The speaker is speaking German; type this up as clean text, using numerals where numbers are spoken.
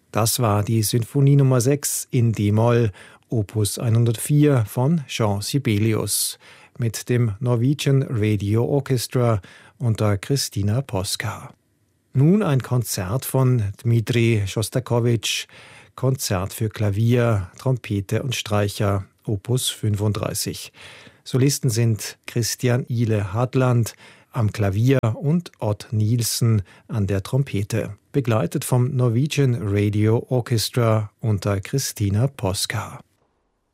Das war die Sinfonie Nummer 6 in d-Moll, Opus 104 von Jean Sibelius mit dem Norwegian Radio Orchestra unter Christina Posca. Nun ein Konzert von Dmitri Schostakowitsch, Konzert für Klavier, Trompete und Streicher, Opus 35. Solisten sind Christian Ile Hadland am Klavier und Odd Nielsen an der Trompete, begleitet vom Norwegian Radio Orchestra unter Christina Posca.